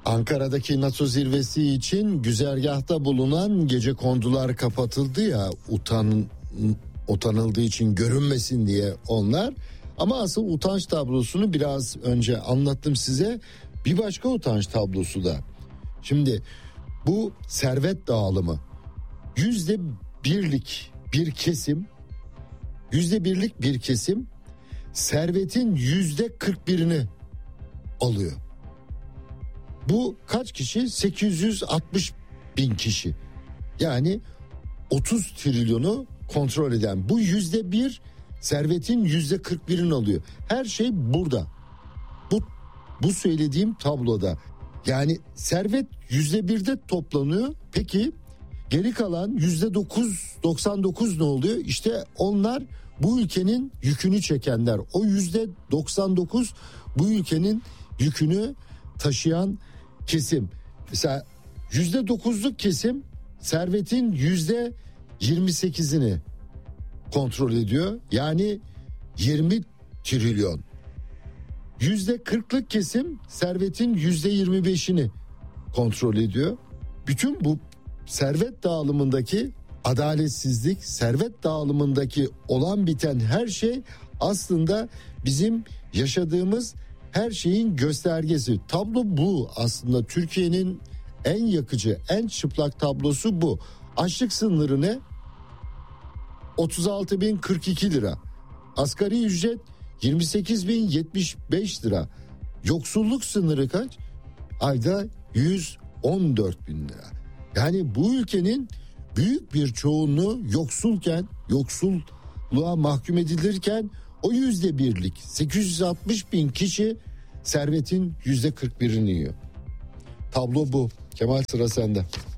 Ankara'daki NATO zirvesi için güzergahta bulunan gecekondular kapatıldı ya, utanıldığı için görünmesin diye onlar. Ama asıl utanç tablosunu biraz önce anlattım size. Bir başka utanç tablosu da. Şimdi bu servet dağılımı, %1'lik bir kesim servetin %41'ini alıyor. Bu kaç kişi? 860 bin kişi. Yani 30 trilyonu kontrol eden bu %1 servetin %41'ini alıyor. Her şey burada. Bu söylediğim tabloda. Yani servet %1'de toplanıyor. Peki geri kalan %99 ne oluyor? İşte onlar bu ülkenin yükünü çekenler. O %99 bu ülkenin yükünü taşıyan kesim. Mesela %9'luk kesim servetin %28'ini kontrol ediyor. Yani 20 trilyon. %40'lık kesim servetin %25'ini kontrol ediyor. Bütün bu servet dağılımındaki adaletsizlik, servet dağılımındaki olan biten her şey aslında bizim yaşadığımız her şeyin göstergesi. Tablo bu aslında. Türkiye'nin en yakıcı, en çıplak tablosu bu. Açlık sınırı ne? 36.042 lira. Asgari ücret 28.075 lira. Yoksulluk sınırı kaç? Ayda 114.000 lira. Yani bu ülkenin büyük bir çoğunluğu yoksulluğa mahkum edilirken o %1'lik 860 bin kişi servetin %41'ini yiyor. Tablo bu. Kemal, sıra sende.